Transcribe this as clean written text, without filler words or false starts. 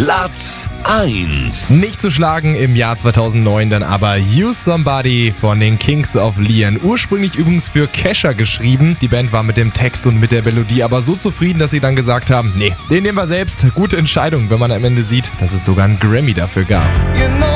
Platz 1. Nicht zu schlagen im Jahr 2009 dann aber Use Somebody von den Kings of Leon. Ursprünglich übrigens für Kesha geschrieben. Die Band war mit dem Text und mit der Melodie aber so zufrieden, dass sie dann gesagt haben, nee, den nehmen wir selbst. Gute Entscheidung, wenn man am Ende sieht, dass es sogar einen Grammy dafür gab.